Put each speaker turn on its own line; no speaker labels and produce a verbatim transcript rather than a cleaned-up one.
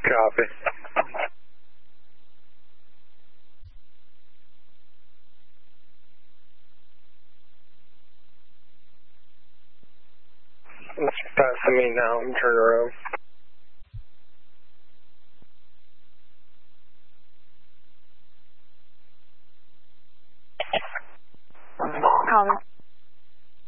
Copy. It's passing me now. I'm turning around.
Call me.